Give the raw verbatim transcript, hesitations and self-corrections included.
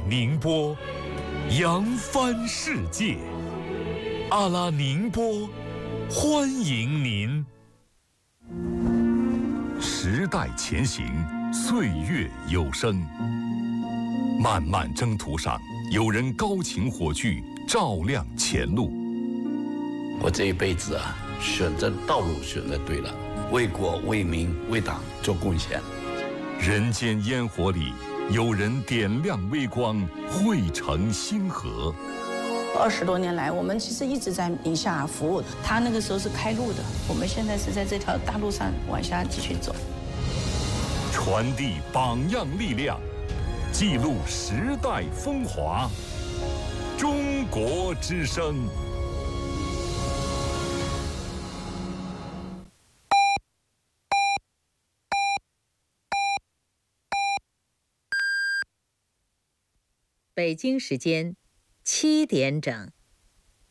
宁波，扬帆世界。阿拉宁波，欢迎您。时代前行，岁月有声。漫漫征途上，有人高擎火炬，照亮前路。 我这一辈子啊，选择道路选择对了，为国为民为党做贡献。 人间烟火里，有人点亮微光，汇成星河。 二十多年来，我们其实一直在宁夏服务。他那个时候是开路的，我们现在是在这条大路上往下继续走。 传递榜样力量，记录时代风华。中国之声。 北京时间七点整。